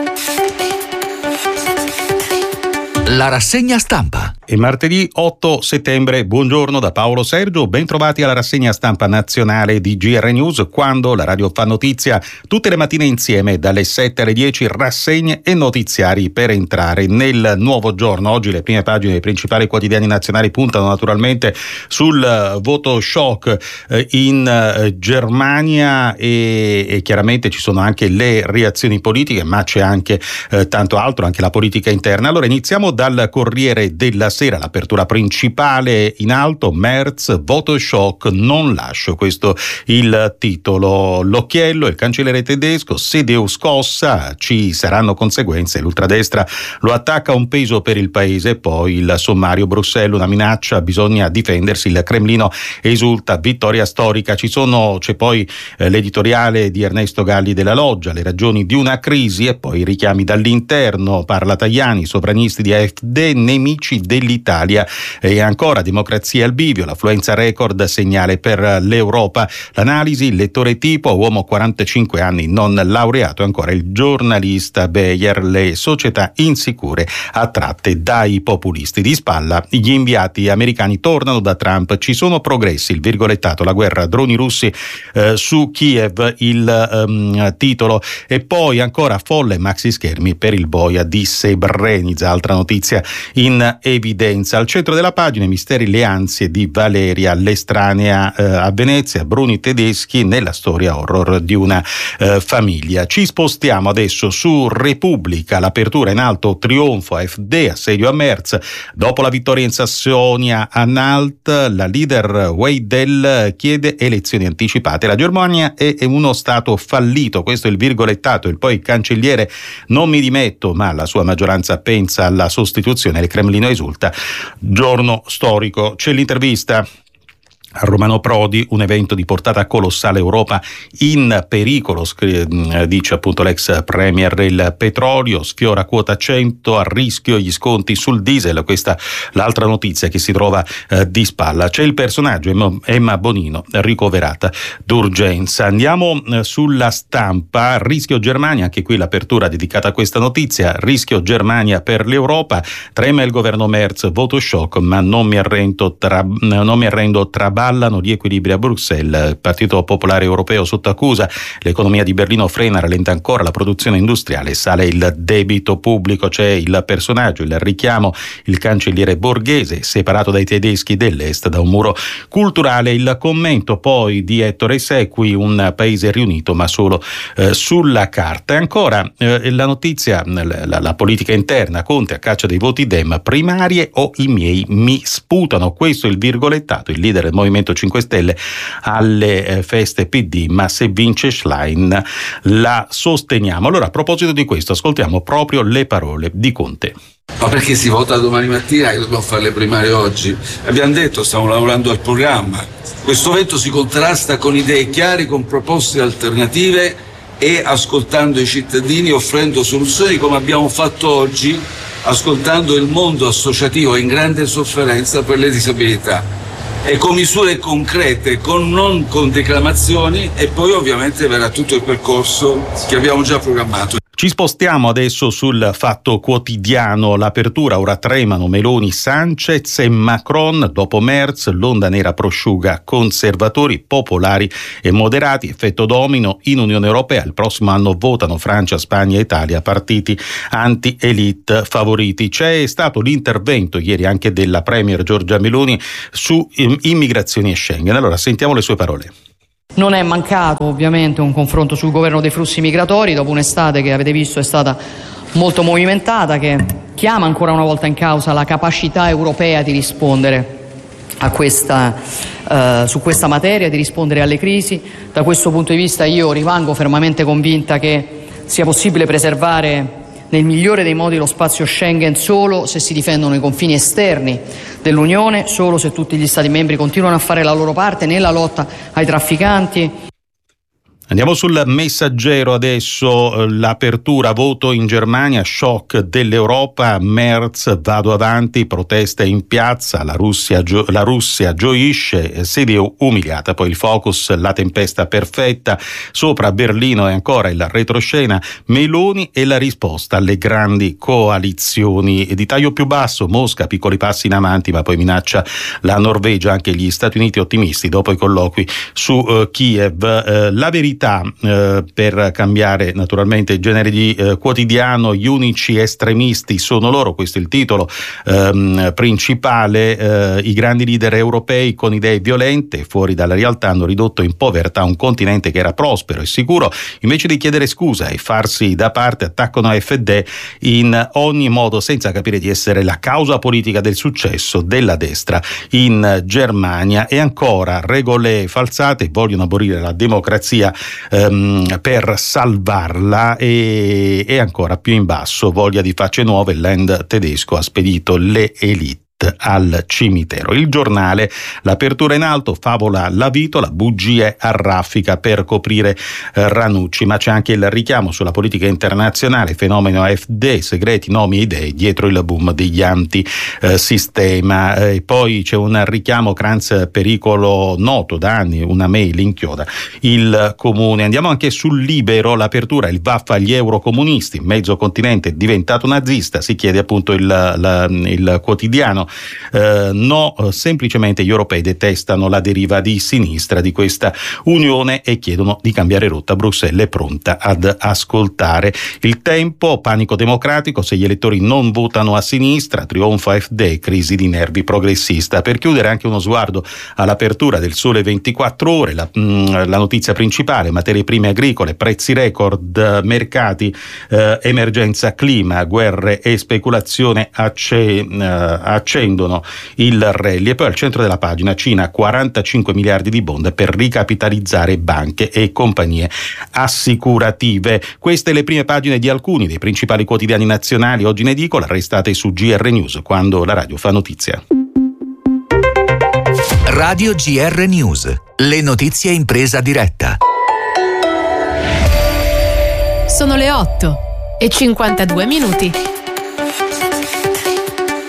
Speaker 4: La rassegna stampa.
Speaker 1: È martedì otto settembre, buongiorno da Paolo Sergio, ben trovati alla rassegna stampa nazionale di G R News, quando la radio fa notizia tutte le mattine insieme dalle sette alle dieci, rassegne e notiziari per entrare nel nuovo giorno. Oggi le prime pagine dei principali quotidiani nazionali puntano naturalmente sul voto shock in Germania e, e chiaramente ci sono anche le reazioni politiche, ma c'è anche eh, tanto altro, anche la politica interna. Allora iniziamo dal Corriere della Sera, l'apertura principale in alto: Merz, voto shock, non lascio, questo il titolo. L'occhiello, il cancelliere tedesco, C D U scossa, ci saranno conseguenze, l'ultradestra lo attacca, un peso per il paese. Poi il sommario, Bruxelles una minaccia, bisogna difendersi, il Cremlino esulta, vittoria storica. Ci sono, c'è poi eh, l'editoriale di Ernesto Galli della Loggia, le ragioni di una crisi, e poi richiami dall'interno, parla Tajani, sovranisti di A F D, nemici dell'Italia, e ancora democrazia al bivio, l'affluenza record, segnale per l'Europa. L'analisi, il lettore tipo, uomo quarantacinque anni, non laureato, ancora il giornalista Beyer, le società insicure attratte dai populisti. Di spalla gli inviati americani tornano da Trump, ci sono progressi, il virgolettato, la guerra droni russi eh, su Kiev, il um, titolo. E poi ancora folle maxi schermi per il boia di Srebrenica, altra notizia in evidenza. Al centro della pagina i misteri, le ansie di Valeria, l'estranea eh, a Venezia, Bruni tedeschi nella storia horror di una eh, famiglia. Ci spostiamo adesso su Repubblica, l'apertura in alto, trionfo A F D, assedio a Merz, dopo la vittoria in Sassonia-Anhalt la leader Weidel chiede elezioni anticipate, la Germania è uno stato fallito, questo è il virgolettato. E poi il cancelliere, non mi dimetto, ma la sua maggioranza pensa alla sostituzione, il Cremlino esulta, giorno storico. C'è l'intervista a Romano Prodi, un evento di portata colossale, Europa in pericolo, dice appunto l'ex premier. Il petrolio sfiora quota cento, a rischio gli sconti sul diesel, questa l'altra notizia che si trova eh, di spalla. C'è il personaggio Emma Bonino, ricoverata d'urgenza. Andiamo eh, sulla Stampa, rischio Germania, anche qui l'apertura dedicata a questa notizia, rischio Germania per l'Europa, trema il governo Merz, voto shock ma non mi arrendo, tra, non mi arrendo, traballo ballano gli equilibri a Bruxelles, il Partito Popolare Europeo sotto accusa, l'economia di Berlino frena, rallenta ancora la produzione industriale, sale il debito pubblico, c'è il personaggio, il richiamo, il cancelliere Borghese separato dai tedeschi dell'Est da un muro culturale, il commento poi di Ettore Secqui, un paese riunito ma solo eh, sulla carta. E ancora eh, la notizia, la, la politica interna, Conte a caccia dei voti Dem, primarie o i miei mi sputano, questo è il virgolettato, il leader del Movimento cinque Stelle alle eh, feste P D, ma se vince Schlein la sosteniamo. Allora, a proposito di questo, ascoltiamo proprio le parole di Conte.
Speaker 2: Ma perché si vota domani mattina e dobbiamo fare le primarie oggi? Abbiamo detto, stiamo lavorando al programma. Questo vento si contrasta con idee chiare, con proposte alternative e ascoltando i cittadini, offrendo soluzioni come abbiamo fatto oggi, ascoltando il mondo associativo in grande sofferenza per le disabilità. E con misure concrete, con, non con declamazioni, e poi ovviamente verrà tutto il percorso che abbiamo già programmato.
Speaker 1: Ci spostiamo adesso sul Fatto Quotidiano, l'apertura, ora tremano Meloni, Sanchez e Macron, dopo Merz, l'onda nera prosciuga conservatori, popolari e moderati, effetto domino in Unione Europea, il prossimo anno votano Francia, Spagna e Italia, partiti anti-elite favoriti. C'è stato l'intervento ieri anche della Premier Giorgia Meloni su immigrazioni e Schengen, allora sentiamo le sue parole.
Speaker 3: Non è mancato ovviamente un confronto sul governo dei flussi migratori dopo un'estate che avete visto è stata molto movimentata, che chiama ancora una volta in causa la capacità europea di rispondere a questa, eh, su questa materia, di rispondere alle crisi. Da questo punto di vista io rimango fermamente convinta che sia possibile preservare nel migliore dei modi lo spazio Schengen solo se si difendono i confini esterni dell'Unione, solo se tutti gli Stati membri continuano a fare la loro parte nella lotta ai trafficanti.
Speaker 1: Andiamo sul Messaggero adesso, l'apertura, voto in Germania, shock dell'Europa, Merz, vado avanti, proteste in piazza, la Russia, gio- la Russia gioisce, sede umiliata, poi il focus, la tempesta perfetta, sopra Berlino e ancora il retroscena, Meloni e la risposta alle grandi coalizioni. Di taglio più basso, Mosca, piccoli passi in avanti, ma poi minaccia la Norvegia, anche gli Stati Uniti ottimisti dopo i colloqui su uh, Kiev. Uh, la verità Eh, per cambiare naturalmente il genere di eh, quotidiano, gli unici estremisti sono loro, questo è il titolo ehm, principale, eh, i grandi leader europei con idee violente fuori dalla realtà hanno ridotto in povertà un continente che era prospero e sicuro, invece di chiedere scusa e farsi da parte attaccano A F D in ogni modo senza capire di essere la causa politica del successo della destra in Germania. E ancora regole falsate, vogliono abolire la democrazia ehm, per salvarla, e, e ancora più in basso, voglia di facce nuove, il Land tedesco ha spedito le elite al cimitero. Il Giornale, l'apertura in alto, favola la vitola, bugie a raffica per coprire eh, Ranucci, ma c'è anche il richiamo sulla politica internazionale, fenomeno A F D, segreti, nomi e idee dietro il boom degli antisistema. Eh, e poi c'è un richiamo, Kranz, pericolo noto da anni, una mail inchioda il comune. Andiamo anche sul Libero, l'apertura, il vaffa agli eurocomunisti, mezzo continente diventato nazista, si chiede appunto il, la, il quotidiano. Eh, no, semplicemente gli europei detestano la deriva di sinistra di questa unione e chiedono di cambiare rotta. Bruxelles è pronta ad ascoltare. Il Tempo, panico democratico, se gli elettori non votano a sinistra, trionfo A F D, crisi di nervi progressista. Per chiudere anche uno sguardo all'apertura del Sole ventiquattro Ore, la, mh, la notizia principale, materie prime agricole, prezzi record, mercati, eh, emergenza clima, guerre e speculazione acce, eh, accendono il rally. E poi al centro della pagina, Cina, quarantacinque miliardi di bond per ricapitalizzare banche e compagnie assicurative. Queste le prime pagine di alcuni dei principali quotidiani nazionali oggi in edicola. Restate su G R News, quando la radio fa notizia.
Speaker 4: Radio G R News, le notizie in presa diretta.
Speaker 16: Sono le otto e cinquantadue minuti.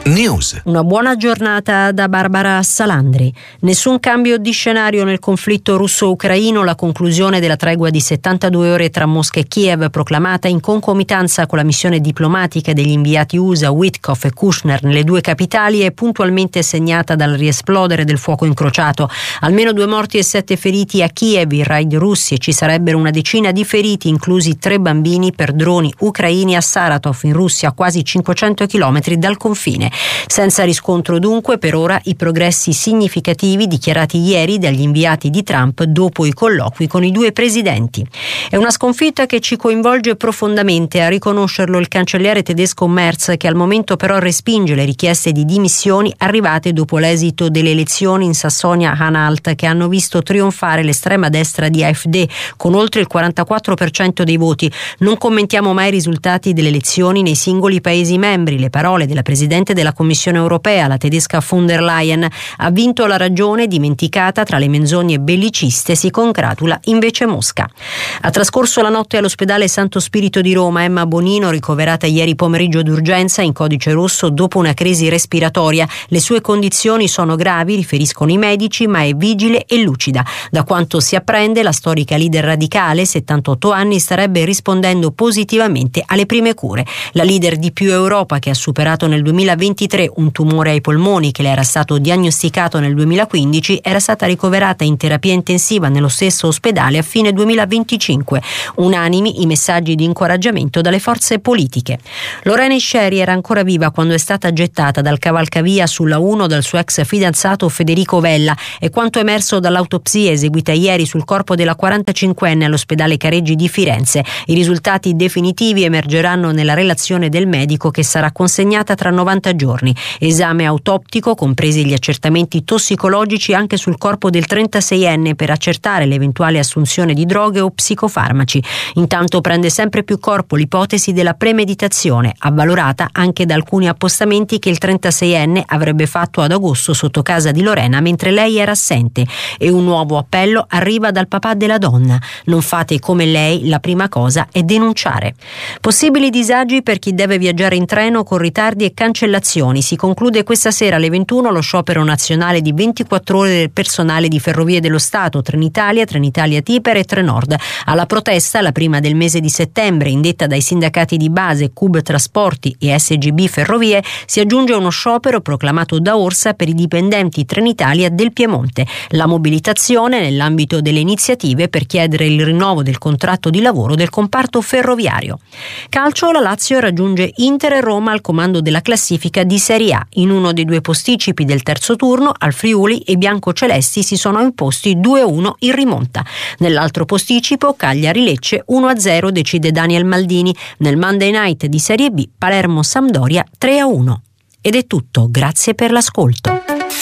Speaker 4: News.
Speaker 6: Una buona giornata da Barbara Salandri. Nessun cambio di scenario nel conflitto russo-ucraino. La conclusione della tregua di settantadue ore tra Mosca e Kiev, proclamata in concomitanza con la missione diplomatica degli inviati U S A Witkoff e Kushner nelle due capitali, è puntualmente segnata dal riesplodere del fuoco incrociato. Almeno due morti e sette feriti a Kiev, i raid russi, e ci sarebbero una decina di feriti, inclusi tre bambini, per droni ucraini a Saratov, in Russia, a quasi cinquecento chilometri dal confine. Senza riscontro dunque per ora i progressi significativi dichiarati ieri dagli inviati di Trump dopo i colloqui con i due presidenti. È una sconfitta che ci coinvolge profondamente, a riconoscerlo il cancelliere tedesco Merz, che al momento però respinge le richieste di dimissioni arrivate dopo l'esito delle elezioni in Sassonia-Anhalt, che hanno visto trionfare l'estrema destra di A F D con oltre il quarantaquattro per cento dei voti. Non commentiamo mai i risultati delle elezioni nei singoli paesi membri. Le parole della presidente della Commissione europea, la tedesca von der Leyen: ha vinto la ragione, dimenticata tra le menzogne belliciste, si congratula invece Mosca. Ha trascorso la notte all'ospedale Santo Spirito di Roma Emma Bonino, ricoverata ieri pomeriggio d'urgenza in codice rosso dopo una crisi respiratoria. Le sue condizioni sono gravi, riferiscono i medici, ma è vigile e lucida. Da quanto si apprende, la storica leader radicale, settantotto anni, starebbe rispondendo positivamente alle prime cure. La leader di Più Europa, che ha superato nel duemilaventitré un tumore ai polmoni che le era stato diagnosticato nel duemilaquindici, era stata ricoverata in terapia intensiva nello stesso ospedale a fine duemilaventicinque. Unanimi i messaggi di incoraggiamento dalle forze politiche. Lorena Scieri era ancora viva quando è stata gettata dal cavalcavia sulla uno dal suo ex fidanzato Federico Vella, e quanto emerso dall'autopsia eseguita ieri sul corpo della quarantacinquenne all'ospedale Careggi di Firenze. I risultati definitivi emergeranno nella relazione del medico, che sarà consegnata tra novanta giorni. Esame autoptico, compresi gli accertamenti tossicologici anche sul corpo del trentaseienne, per accertare l'eventuale assunzione di droghe o psicofarmaci. Intanto prende sempre più corpo l'ipotesi della premeditazione, avvalorata anche da alcuni appostamenti che il trentaseienne avrebbe fatto ad agosto sotto casa di Lorena mentre lei era assente. E un nuovo appello arriva dal papà della donna: non fate come lei, la prima cosa è denunciare. Possibili disagi per chi deve viaggiare in treno con ritardi e cancellazioni. Si conclude questa sera alle ventuno lo sciopero nazionale di ventiquattro ore del personale di Ferrovie dello Stato, Trenitalia, Trenitalia Tiper e Trenord. Alla protesta, la prima del mese di settembre, indetta dai sindacati di base Cub Trasporti e S G B Ferrovie, si aggiunge uno sciopero proclamato da Orsa per i dipendenti Trenitalia del Piemonte. La mobilitazione nell'ambito delle iniziative per chiedere il rinnovo del contratto di lavoro del comparto ferroviario. Calcio, la Lazio raggiunge Inter e Roma al comando della classifica di Serie A. In uno dei due posticipi del terzo turno, al Friuli, i biancocelesti si sono imposti due a uno in rimonta. Nell'altro posticipo, Cagliari-Lecce uno a zero decide Daniel Maldini. Nel Monday Night di Serie B, Palermo-Sampdoria tre a uno. Ed è tutto, grazie per l'ascolto.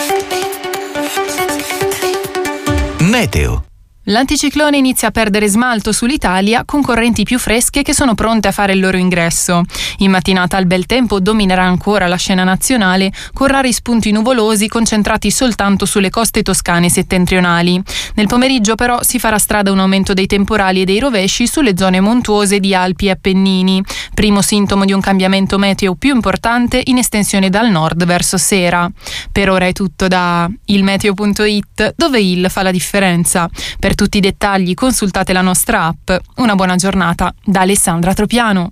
Speaker 4: Meteo.
Speaker 5: L'anticiclone inizia a perdere smalto sull'Italia, con correnti più fresche che sono pronte a fare il loro ingresso. In mattinata il bel tempo dominerà ancora la scena nazionale, con rari spunti nuvolosi concentrati soltanto sulle coste toscane settentrionali. Nel pomeriggio però si farà strada un aumento dei temporali e dei rovesci sulle zone montuose di Alpi e Appennini, primo sintomo di un cambiamento meteo più importante in estensione dal nord verso sera. Per ora è tutto da il meteo punto it, dove il fa la differenza. Per Per tutti i dettagli consultate la nostra app. Una buona giornata da Alessandra Tropiano.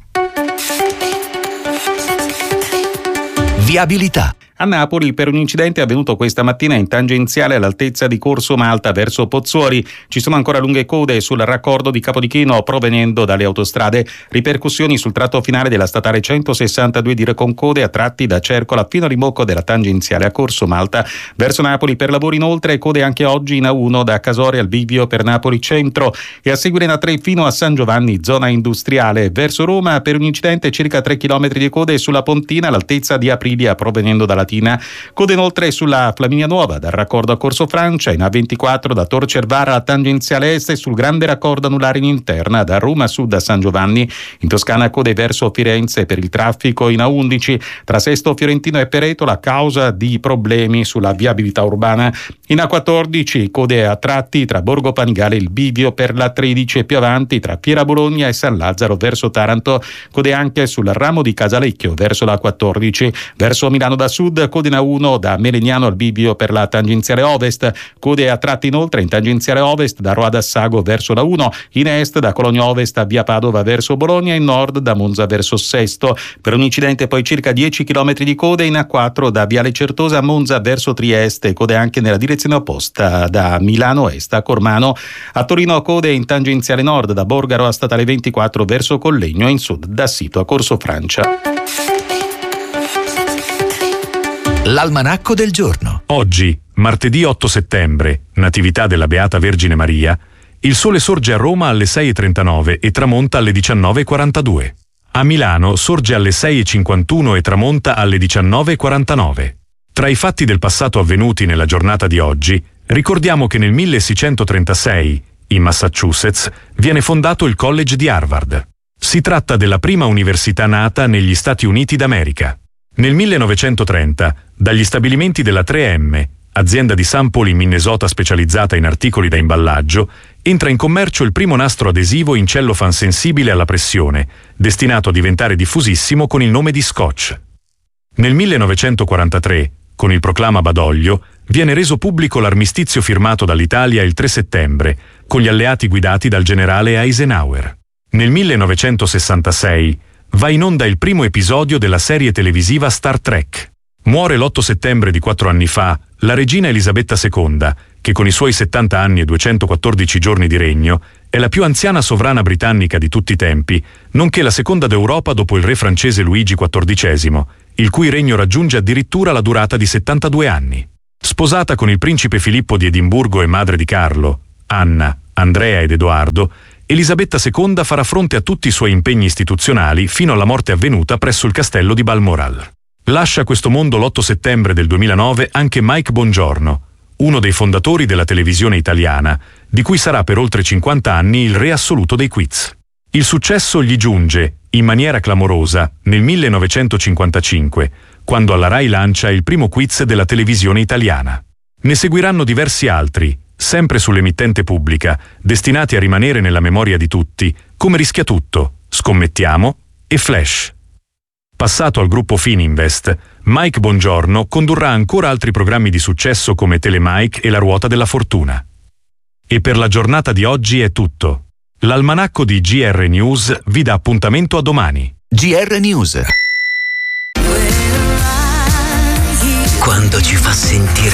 Speaker 4: Viabilità.
Speaker 1: A Napoli, per un incidente avvenuto questa mattina in tangenziale all'altezza di Corso Malta verso Pozzuoli, ci sono ancora lunghe code sul raccordo di Capodichino provenendo dalle autostrade. Ripercussioni sul tratto finale della statale centosessantadue dire con code a tratti da Cercola fino a rimocco della tangenziale a Corso Malta. Verso Napoli per lavori inoltre code anche oggi in A uno da Casore al bivio per Napoli Centro e a seguire in A tre fino a San Giovanni zona industriale. Verso Roma per un incidente circa tre chilometri di code sulla Pontina all'altezza di Aprilia provenendo dalla Latina. Code inoltre sulla Flaminia Nuova dal raccordo a Corso Francia, in A ventiquattro da Tor Cervara alla tangenziale est e sul grande raccordo anulare in interna da Roma Sud a San Giovanni. In Toscana code verso Firenze per il traffico in A undici tra Sesto Fiorentino e Peretola a causa di problemi sulla viabilità urbana. In A quattordici code a tratti tra Borgo Panigale e il bivio per la tredici e più avanti tra Fiera Bologna e San Lazzaro verso Taranto. Code anche sul ramo di Casalecchio verso la quattordici. Verso Milano da Sud code in A uno da Melegnano al bivio per la tangenziale ovest. Code a tratti inoltre in tangenziale ovest da Roada Sago verso la uno. In est da Cologno Ovest a via Padova verso Bologna. In nord da Monza verso Sesto. Per un incidente poi circa dieci chilometri di code in A quattro da Viale Certosa a Monza verso Trieste. Code anche nella direzione opposta da Milano Est a Cormano. A Torino code in tangenziale nord da Borgaro a Statale ventiquattro verso Collegno e in sud da Sito a Corso Francia.
Speaker 4: L'almanacco del giorno.
Speaker 9: Oggi, martedì otto settembre, Natività della Beata Vergine Maria, il sole sorge a Roma alle sei e trentanove e tramonta alle diciannove e quarantadue. A Milano sorge alle sei e cinquantuno e tramonta alle diciannove e quarantanove. Tra i fatti del passato avvenuti nella giornata di oggi, ricordiamo che nel milleseicentotrentasei, in Massachusetts, viene fondato il College di Harvard. Si tratta della prima università nata negli Stati Uniti d'America. Nel millenovecentotrenta, dagli stabilimenti della tre emme, azienda di Saint Paul in Minnesota specializzata in articoli da imballaggio, entra in commercio il primo nastro adesivo in cellofan sensibile alla pressione, destinato a diventare diffusissimo con il nome di Scotch. Nel millenovecentoquarantatré, con il proclama Badoglio, viene reso pubblico l'armistizio firmato dall'Italia il tre settembre, con gli alleati guidati dal generale Eisenhower. Nel millenovecentosessantasei va in onda il primo episodio della serie televisiva Star Trek. Muore l'otto settembre di quattro anni fa la regina Elisabetta seconda, che con i suoi settanta anni e duecentoquattordici giorni di regno è la più anziana sovrana britannica di tutti i tempi, nonché la seconda d'Europa dopo il re francese Luigi quattordicesimo, il cui regno raggiunge addirittura la durata di settantadue anni. Sposata con il principe Filippo di Edimburgo e madre di Carlo, Anna, Andrea ed Edoardo, Elisabetta seconda farà fronte a tutti i suoi impegni istituzionali fino alla morte avvenuta presso il castello di Balmoral. Lascia questo mondo l'otto settembre del duemilanove anche Mike Bongiorno, uno dei fondatori della televisione italiana, di cui sarà per oltre cinquanta anni il re assoluto dei quiz. Il successo gli giunge, in maniera clamorosa, nel millenovecentocinquantacinque, quando alla Rai lancia il primo quiz della televisione italiana. Ne seguiranno diversi altri, sempre sull'emittente pubblica, destinati a rimanere nella memoria di tutti, come Rischiatutto, Scommettiamo e Flash. Passato al gruppo Fininvest, Mike Bongiorno condurrà ancora altri programmi di successo come Telemike e La Ruota della Fortuna. E per la giornata di oggi è tutto. L'almanacco di G R News vi dà appuntamento a domani.
Speaker 4: G R News. Quando ci fa sentire